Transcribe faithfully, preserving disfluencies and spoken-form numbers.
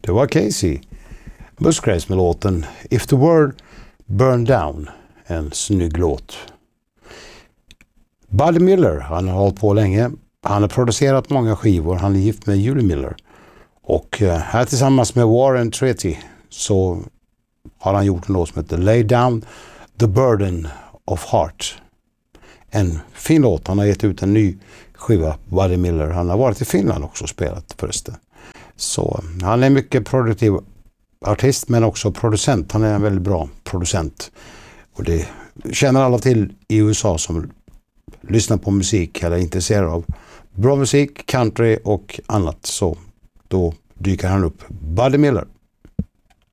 Det var Casey Musgraves med låten If the World Burned Down. En snygg låt. Buddy Miller, han har hållit på länge. Han har producerat många skivor. Han är gift med Julie Miller. Och här tillsammans med Warren Treaty så har han gjort en låt som heter Lay Down the Burden of Heart. En fin låt. Han har gett ut en ny skiva, Buddy Miller. Han har varit i Finland också och spelat förresten. Så han är mycket produktiv artist men också producent. Han är en väldigt bra producent. Och det känner alla till i U S A som lyssnar på musik eller är intresserade av bra musik, country och annat. Så då dyker han upp. Buddy Miller.